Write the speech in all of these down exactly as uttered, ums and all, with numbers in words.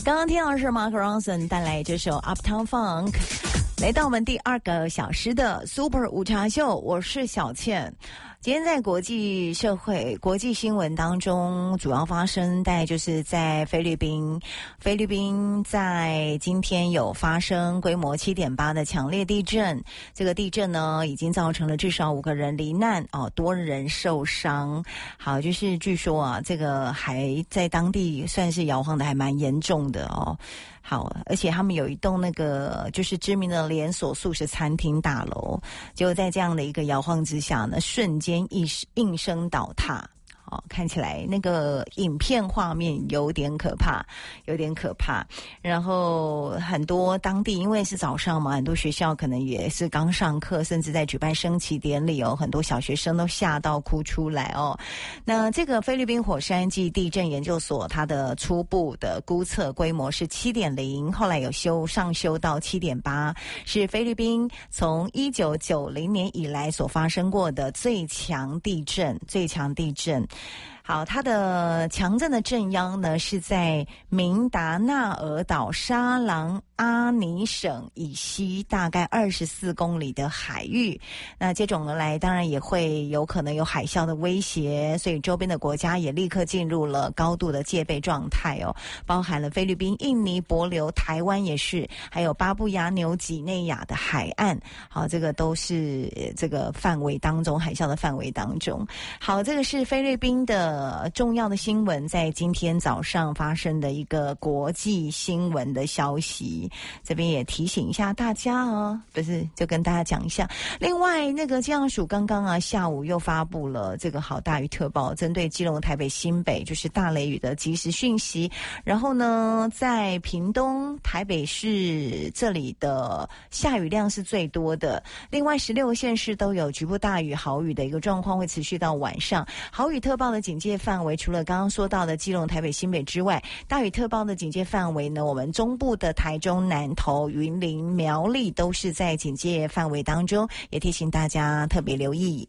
刚刚听到的是 Mark Ronson 带来这首 Uptown Funk， 来到我们第二个小时的 Super 午茶秀，我是小倩。今天在国际社会、国际新闻当中，主要发生大概就是在菲律宾。菲律宾在今天有发生规模 七点八 的强烈地震，这个地震呢已经造成了至少五个人罹难哦，多人受伤。好，就是据说啊，这个还在当地算是摇晃的还蛮严重的哦。好，而且他们有一栋那个就是知名的连锁素食餐厅大楼，结果在这样的一个摇晃之下呢，瞬间应应声倒塌。哦，看起来那个影片画面有点可怕，有点可怕。然后很多当地因为是早上嘛，很多学校可能也是刚上课，甚至在举办升旗典礼哦，很多小学生都吓到哭出来哦。那这个菲律宾火山暨地震研究所它的初步的估测规模是 七点零， 后来有修上修到 七点八， 是菲律宾从一九九零年以来所发生过的最强地震，最强地震。好，它的强震的震央呢是在明达纳尔岛沙朗阿尼省以西大概二十四公里的海域。那接踵而来当然也会有可能有海啸的威胁，所以周边的国家也立刻进入了高度的戒备状态哦，包含了菲律宾、印尼、帛琉、台湾也是，还有巴布亚纽几内亚的海岸。好，这个都是这个范围当中，海啸的范围当中。好，这个是菲律宾的重要的新闻，在今天早上发生的一个国际新闻的消息，这边也提醒一下大家哦，不是就跟大家讲一下。另外那个气象署刚刚啊下午又发布了这个好大雨特报，针对基隆、台北、新北就是大雷雨的即时讯息。然后呢，在屏东、台北市这里的下雨量是最多的，另外十六个县市都有局部大雨、豪雨的一个状况，会持续到晚上。豪雨特报的警戒范围除了刚刚说到的基隆、台北、新北之外，大雨特报的警戒范围呢，我们中部的台中、南投、云林、苗栗都是在警戒范围当中，也提醒大家特别留意。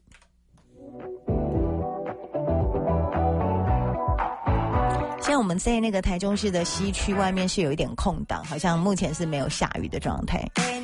现在我们在那个台中市的西区外面是有一点空档，好像目前是没有下雨的状态。